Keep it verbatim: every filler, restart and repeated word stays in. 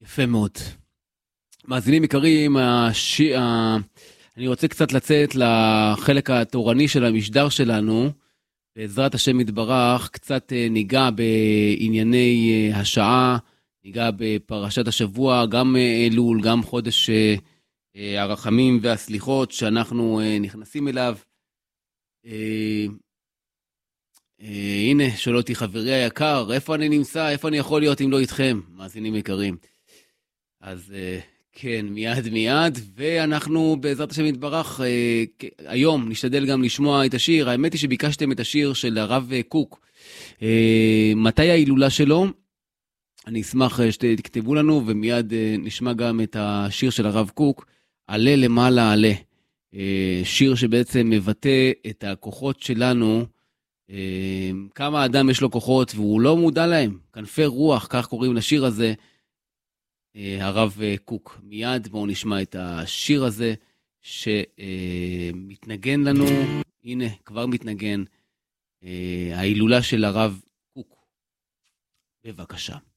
יפה מאוד. מאזינים יקרים, הש... ה... אני רוצה קצת לצאת לחלק התורני של המשדר שלנו, בעזרת השם יתברך, קצת ניגע בענייני השעה, ניגע בפרשת השבוע, גם אלול, גם חודש הרחמים והסליחות שאנחנו נכנסים אליו. הנה, שואל אותי חברי היקר, איפה אני נמצא, איפה אני יכול להיות אם לא איתכם, מאזינים יקרים. אז כן, מיד מיד, ואנחנו בעזרת השם יתברך, היום נשתדל גם לשמוע את השיר. האמת היא שביקשתם את השיר של הרב קוק. מתי ההילולה שלו? אני אשמח שתכתבו לנו, ומיד נשמע גם את השיר של הרב קוק, עלה למעלה עלה. שיר שבעצם מבטא את הכוחות שלנו, כמה אדם יש לו כוחות והוא לא מודע להם, כנפי רוח, כך קוראים לשיר הזה, הרב קוק. מיד בואו נשמע את השיר הזה שמתנגן לנו, הנה כבר מתנגן, ההילולה של הרב קוק. בבקשה.